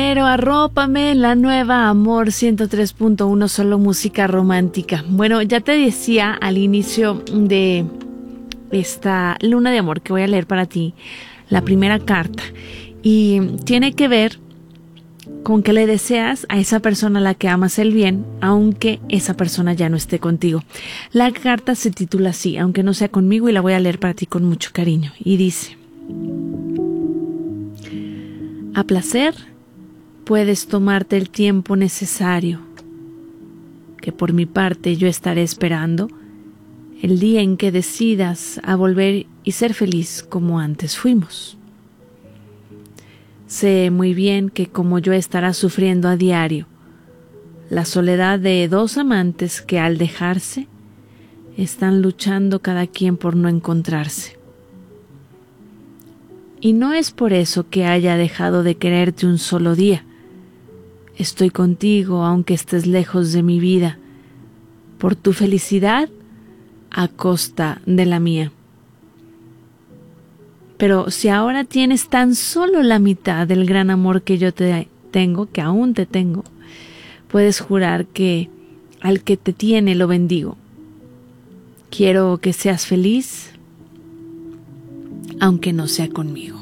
quiero, arrópame en la nueva Amor 103.1, solo música romántica. Bueno, ya te decía al inicio de esta luna de amor que voy a leer para ti, la primera carta, y tiene que ver con que le deseas a esa persona a la que amas el bien, aunque esa persona ya no esté contigo. La carta se titula así, aunque no sea conmigo, y la voy a leer para ti con mucho cariño, y dice: a placer puedes tomarte el tiempo necesario, que por mi parte yo estaré esperando el día en que decidas a volver y ser feliz como antes fuimos. Sé muy bien que como yo estarás sufriendo a diario la soledad de dos amantes que al dejarse están luchando cada quien por no encontrarse. Y no es por eso que haya dejado de quererte un solo día. Estoy contigo aunque estés lejos de mi vida, por tu felicidad a costa de la mía. Pero si ahora tienes tan solo la mitad del gran amor que yo te tengo, que aún te tengo, puedes jurar que al que te tiene lo bendigo. Quiero que seas feliz, aunque no sea conmigo.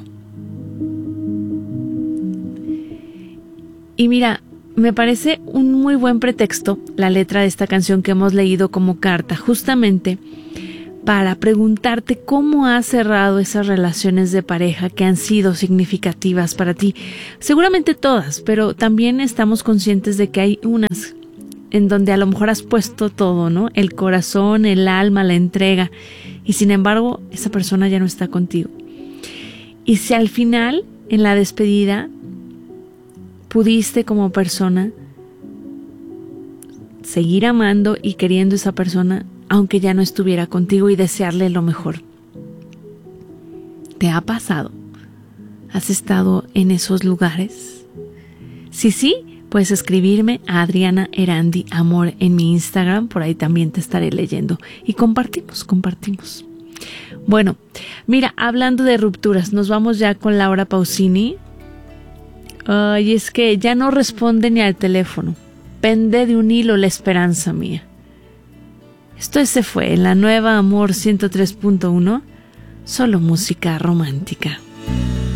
Y mira, me parece un muy buen pretexto la letra de esta canción que hemos leído como carta, justamente para preguntarte cómo has cerrado esas relaciones de pareja que han sido significativas para ti. Seguramente todas, pero también estamos conscientes de que hay unas en donde a lo mejor has puesto todo, ¿no? El corazón, el alma, la entrega, y sin embargo esa persona ya no está contigo. Y si al final, en la despedida, pudiste como persona seguir amando y queriendo a esa persona, aunque ya no estuviera contigo, y desearle lo mejor. ¿Te ha pasado? ¿Has estado en esos lugares? Si sí, puedes escribirme a Adriana Erandi Amor en mi Instagram, por ahí también te estaré leyendo. Y compartimos. Bueno, mira, hablando de rupturas, nos vamos ya con Laura Pausini. Ay, es que ya no responde ni al teléfono. Pende de un hilo la esperanza mía. Esto se fue en la nueva Amor 103.1, solo música romántica.